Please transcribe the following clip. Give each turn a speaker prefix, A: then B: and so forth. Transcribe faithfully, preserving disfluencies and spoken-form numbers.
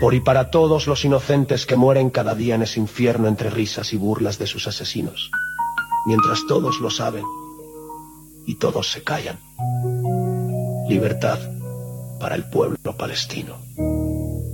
A: Por y para todos los inocentes que mueren cada día en ese infierno entre risas y burlas de sus asesinos, mientras todos lo saben y todos se callan. Libertad para el pueblo palestino.